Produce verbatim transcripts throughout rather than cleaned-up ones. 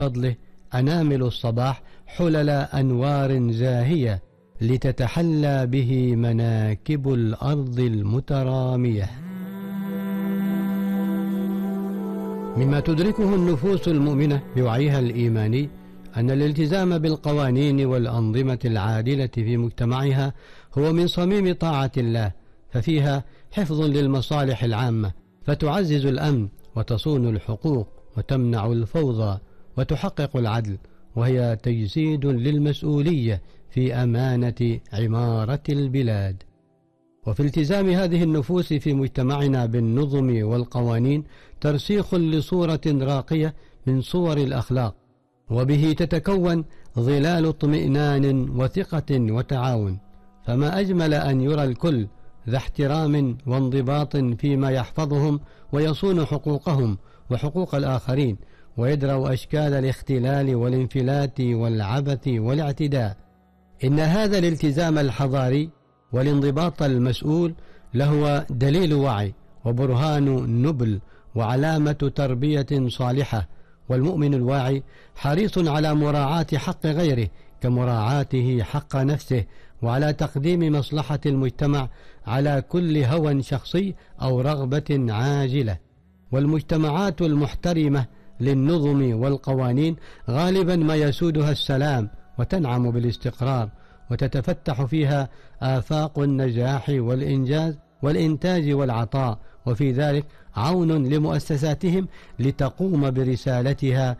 فضله أنامل الصباح حلل أنوار زاهية لتتحلى به مناكب الأرض المترامية. مما تدركه النفوس المؤمنة بوعيها الإيماني أن الالتزام بالقوانين والأنظمة العادلة في مجتمعها هو من صميم طاعة الله، ففيها حفظ للمصالح العامة، فتعزز الأمن وتصون الحقوق وتمنع الفوضى وتحقق العدل، وهي تجسيد للمسؤولية في أمانة عمارة البلاد. وفي التزام هذه النفوس في مجتمعنا بالنظم والقوانين ترسيخ لصورة راقية من صور الأخلاق، وبه تتكون ظلال اطمئنان وثقة وتعاون. فما أجمل أن يرى الكل ذا احترام وانضباط فيما يحفظهم ويصون حقوقهم وحقوق الآخرين، ويدرأ أشكال الاختلال والانفلات والعبث والاعتداء. إن هذا الالتزام الحضاري والانضباط المسؤول لهو دليل وعي وبرهان نبل وعلامة تربية صالحة، والمؤمن الواعي حريص على مراعاة حق غيره كمراعاته حق نفسه، وعلى تقديم مصلحة المجتمع على كل هوى شخصي أو رغبة عاجلة. والمجتمعات المحترمة للنظم والقوانين غالبا ما يسودها السلام وتنعم بالاستقرار، وتتفتح فيها آفاق النجاح والإنجاز والإنتاج والعطاء، وفي ذلك عون لمؤسساتهم لتقوم برسالتها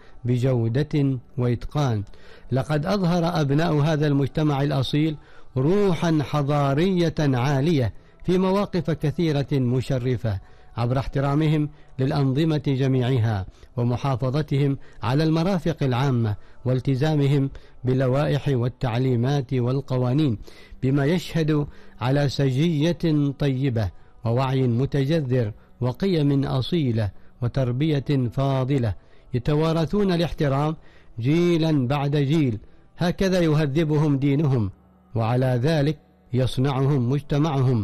بجودة وإتقان. لقد أظهر أبناء هذا المجتمع الأصيل روحا حضارية عالية في مواقف كثيرة مشرفة عبر احترامهم للأنظمة جميعها ومحافظتهم على المرافق العامة والتزامهم باللوائح والتعليمات والقوانين، بما يشهد على سجية طيبة ووعي متجذر وقيم أصيلة وتربية فاضلة يتوارثون الاحترام جيلا بعد جيل. هكذا يهذبهم دينهم، وعلى ذلك يصنعهم مجتمعهم،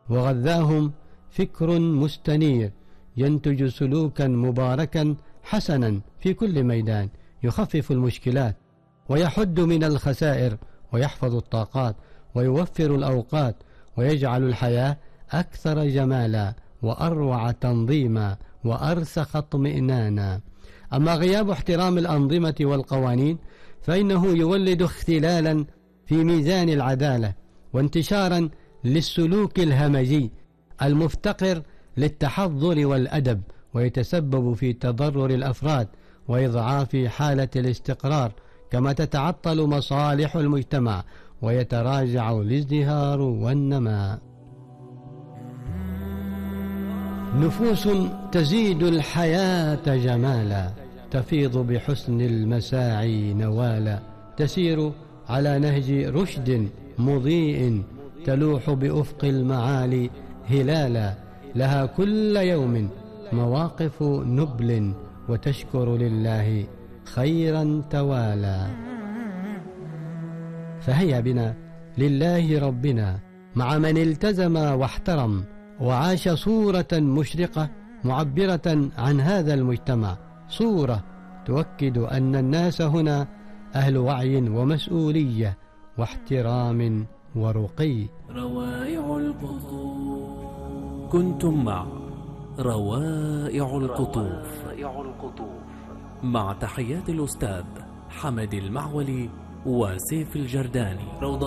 وغذاهم فكر مستنير ينتج سلوكا مباركا حسنا في كل ميدان، يخفف المشكلات ويحد من الخسائر ويحفظ الطاقات ويوفر الأوقات، ويجعل الحياة أكثر جمالا وأروع تنظيما وأرسخ اطمئنانا. أما غياب احترام الأنظمة والقوانين فإنه يولد اختلالا في ميزان العدالة وانتشارا للسلوك الهمجي المفتقر للتحضر والأدب، ويتسبب في تضرر الأفراد وإضعاف حالة الاستقرار، كما تتعطل مصالح المجتمع ويتراجع الازدهار والنماء. نفوس تزيد الحياة جمالا، تفيض بحسن المساعي نوالا، تسير على نهج رشد مضيء، تلوح بأفق المعالي هلالا، لها كل يوم مواقف نبل، وتشكر لله خيرا توالى. فهيا بنا لله ربنا مع من التزم واحترم وعاش صورة مشرقة معبرة عن هذا المجتمع، صورة تؤكد أن الناس هنا أهل وعي ومسؤولية واحترام ورقي. روائع القطوف. كنتم مع روائع القطوف مع تحيات الأستاذ حمد المعولي وسيف الجرداني.